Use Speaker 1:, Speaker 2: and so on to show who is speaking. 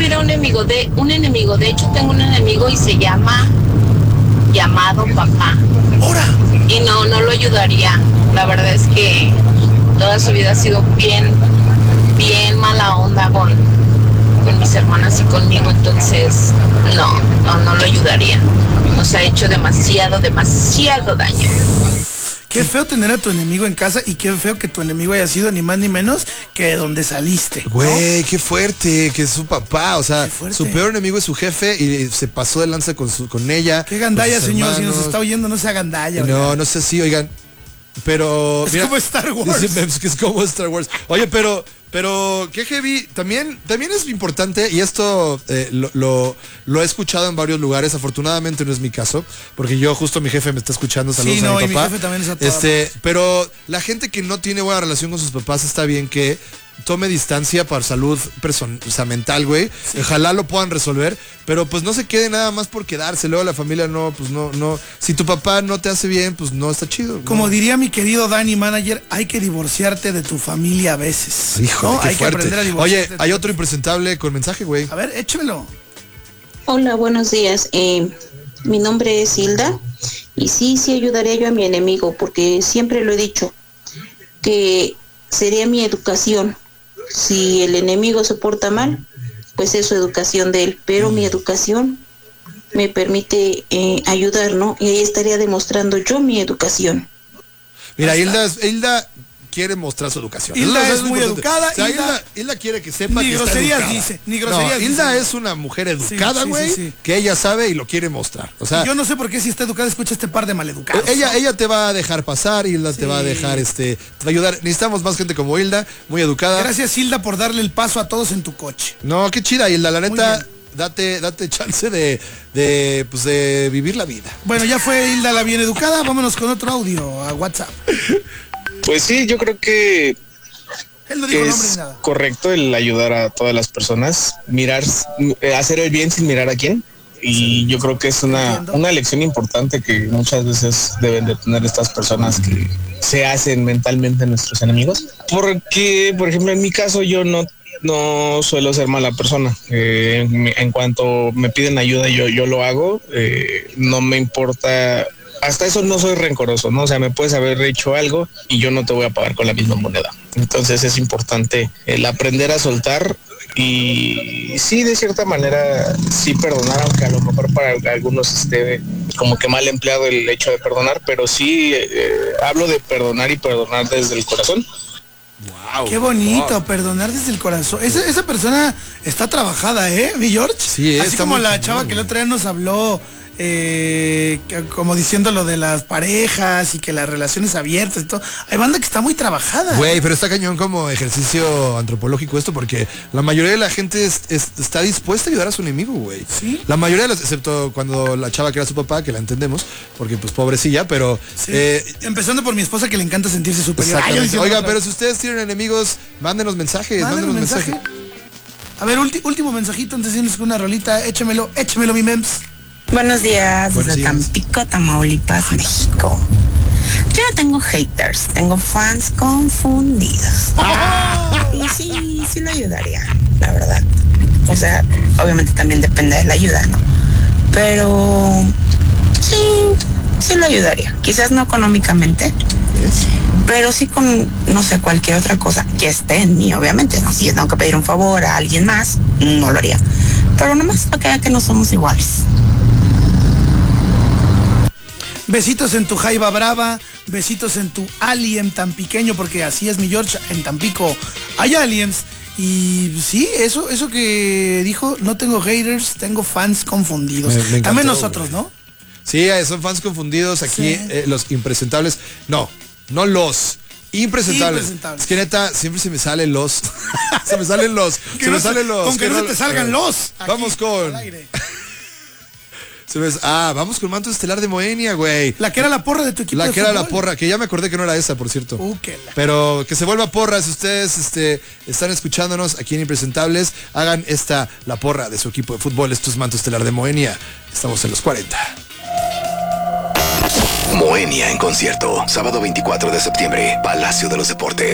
Speaker 1: tuviera un enemigo. De hecho, tengo un enemigo y se llama llamado papá.
Speaker 2: ¡Hora!
Speaker 1: Y no lo ayudaría. La verdad es que toda su vida ha sido bien mala onda con mis hermanas y conmigo, entonces no lo ayudaría. Nos ha hecho demasiado daño.
Speaker 2: Qué feo tener a tu enemigo en casa y qué feo que tu enemigo haya sido ni más ni menos que de donde saliste, ¿no?
Speaker 3: Güey, qué fuerte, que es su papá, o sea, su peor enemigo es su jefe y se pasó de lanza con ella.
Speaker 2: Qué gandalla, señor, si nos está oyendo, no sea gandalla.
Speaker 3: No sé si, oigan, pero...
Speaker 2: Es mira, como Star Wars.
Speaker 3: Es como Star Wars. Oye, pero qué heavy, también es importante, y esto lo he escuchado en varios lugares, afortunadamente no es mi caso, porque yo justo mi jefe me está escuchando, saludos a mi papá.
Speaker 2: Mi jefe también es a toda
Speaker 3: pero la gente que no tiene buena relación con sus papás está bien que tome distancia para salud mental, güey. Sí. Ojalá lo puedan resolver, pero pues no se quede nada más por quedarse. Luego la familia no. Si tu papá no te hace bien, pues no está chido.
Speaker 2: Como diría mi querido Dani Manager, hay que divorciarte de tu familia a veces.
Speaker 3: Hijo,
Speaker 2: ¿no? Hay que aprender a divorciarte.
Speaker 3: Oye, hay otro impresentable con mensaje, güey.
Speaker 2: A ver, échemelo.
Speaker 4: Hola, buenos días. Mi nombre es Hilda y sí ayudaría yo a mi enemigo, porque siempre lo he dicho, que sería mi educación. Si el enemigo se porta mal, pues es su educación de él, pero mi educación me permite ayudar, ¿no? Y ahí estaría demostrando yo mi educación.
Speaker 3: Mira, Hilda quiere mostrar su educación.
Speaker 2: Hilda es muy educada.
Speaker 3: O sea, Hilda quiere que sepa
Speaker 2: ni
Speaker 3: que
Speaker 2: groserías
Speaker 3: está
Speaker 2: dice, ni groserías
Speaker 3: dice. Hilda
Speaker 2: dice.
Speaker 3: es una mujer educada, güey,
Speaker 2: sí.
Speaker 3: que ella sabe y lo quiere mostrar. O sea,
Speaker 2: yo no sé por qué si está educada escucha este par de maleducados.
Speaker 3: Ella te va a dejar pasar, Hilda te va a dejar, te va a ayudar. Necesitamos más gente como Hilda, muy educada.
Speaker 2: Gracias, Hilda, por darle el paso a todos en tu coche.
Speaker 3: No, qué chida, Hilda, la neta. Date chance de vivir la vida.
Speaker 2: Bueno, ya fue Hilda la bien educada. Vámonos con otro audio a WhatsApp.
Speaker 5: Pues sí, yo creo que
Speaker 2: él no dijo
Speaker 5: es correcto el ayudar a todas las personas, hacer el bien sin mirar a quién. Y yo creo que es una lección importante que muchas veces deben de tener estas personas que se hacen mentalmente nuestros enemigos. Porque, por ejemplo, en mi caso yo no suelo ser mala persona. En cuanto me piden ayuda, yo lo hago. No me importa. Hasta eso no soy rencoroso, ¿no? O sea, me puedes haber hecho algo y yo no te voy a pagar con la misma moneda. Entonces es importante el aprender a soltar y sí, de cierta manera, sí perdonar, aunque a lo mejor para algunos esté como que mal empleado el hecho de perdonar, pero sí hablo de perdonar y perdonar desde el corazón.
Speaker 2: Wow, qué bonito, perdonar desde el corazón. Esa persona está trabajada, mi George.
Speaker 3: Sí,
Speaker 2: así como la chava que el otro día nos habló, como diciendo lo de las parejas y que las relaciones abiertas y todo. Hay banda que está muy trabajada.
Speaker 3: Güey, pero está cañón como ejercicio antropológico esto, porque la mayoría de la gente está dispuesta a ayudar a su enemigo, güey.
Speaker 2: ¿Sí?
Speaker 3: La mayoría de excepto cuando la chava que era su papá, que la entendemos, porque pues pobrecilla, pero...
Speaker 2: Sí. Empezando por mi esposa, que le encanta sentirse superior.
Speaker 3: Oiga, pero si ustedes tienen enemigos, mándenos mensajes, mándenos mensaje.
Speaker 2: A ver, último mensajito antes de irnos con una rolita. Échemelo mi mems.
Speaker 6: Buenos días, desde Tampico, Tamaulipas, México. Yo no tengo haters, tengo fans confundidos. Y sí lo ayudaría, la verdad. O sea, obviamente también depende de la ayuda, ¿no? Pero sí lo ayudaría. Quizás no económicamente, pero sí con, no sé, cualquier otra cosa que esté en mí, obviamente. ¿No? Si yo tengo que pedir un favor a alguien más, no lo haría. Pero nomás para que vean que no somos iguales.
Speaker 2: Besitos en tu jaiba brava, besitos en tu alien tan pequeño, porque así es mi George, en Tampico hay aliens. Y sí, eso que dijo, no tengo haters, tengo fans confundidos.
Speaker 3: Me encantó,
Speaker 2: también nosotros, ¿no?
Speaker 3: Sí, son fans confundidos aquí, los impresentables. No los impresentables. Es que neta, siempre se me salen los. Se me salen los.
Speaker 2: Con que no se te salgan los.
Speaker 3: Vamos con. Vamos con Manto Estelar de Moenia, güey.
Speaker 2: La que era la porra de tu equipo.
Speaker 3: La que era la porra, que ya me acordé que no era esa, por cierto. Pero que se vuelva porra. Si ustedes están escuchándonos aquí en Impresentables, hagan la porra de su equipo de fútbol. Esto es Manto Estelar de Moenia. Estamos en los 40.
Speaker 7: Moenia en concierto, sábado 24 de septiembre, Palacio de los Deportes.